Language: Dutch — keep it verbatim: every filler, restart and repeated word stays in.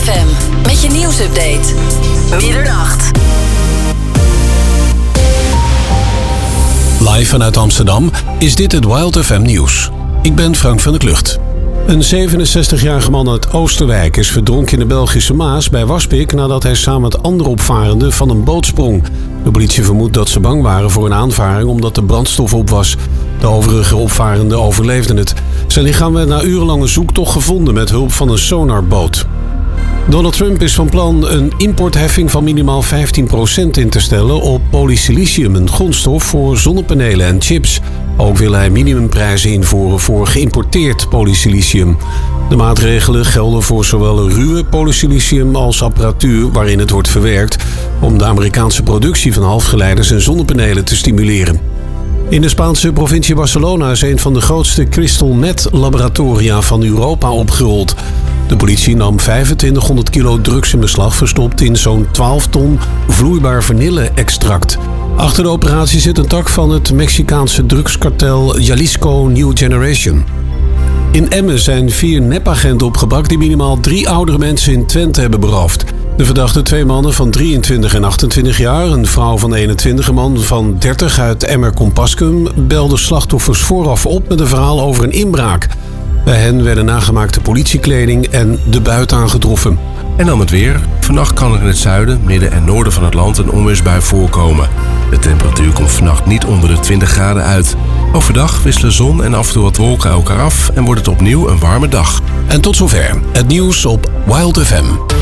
F M met je nieuwsupdate. Middernacht. Live vanuit Amsterdam is dit het Wild F M nieuws. Ik ben Frank van der Klucht. Een zevenenzestigjarige man uit Oosterwijk is verdronken in de Belgische Maas bij Waspik nadat hij samen met andere opvarenden van een boot sprong. De politie vermoedt dat ze bang waren voor een aanvaring omdat de brandstof op was. De overige opvarenden overleefden het. Zijn lichaam werd na urenlange zoektocht gevonden met hulp van een sonarboot. Donald Trump is van plan een importheffing van minimaal vijftien procent in te stellen op polysilicium, een grondstof voor zonnepanelen en chips. Ook wil hij minimumprijzen invoeren voor geïmporteerd polysilicium. De maatregelen gelden voor zowel ruwe polysilicium als apparatuur waarin het wordt verwerkt, om de Amerikaanse productie van halfgeleiders en zonnepanelen te stimuleren. In de Spaanse provincie Barcelona is een van de grootste crystal meth laboratoria van Europa opgerold. De politie nam vijfentwintighonderd kilo drugs in beslag, verstopt in zo'n twaalf ton vloeibaar vanille-extract. Achter de operatie zit een tak van het Mexicaanse drugskartel Jalisco New Generation. In Emmen zijn vier nepagenten opgepakt die minimaal drie oudere mensen in Twente hebben beroofd. De verdachte twee mannen van drieëntwintig en achtentwintig jaar, een vrouw van eenentwintig, een man van dertig uit Emmer-Compascum, belden slachtoffers vooraf op met een verhaal over een inbraak. Bij hen werden nagemaakte politiekleding en de buit aangetroffen. En dan het weer. Vannacht kan er in het zuiden, midden en noorden van het land een onweersbui voorkomen. De temperatuur komt vannacht niet onder de twintig graden uit. Overdag wisselen zon en af en toe wat wolken elkaar af en wordt het opnieuw een warme dag. En tot zover het nieuws op Wild F M.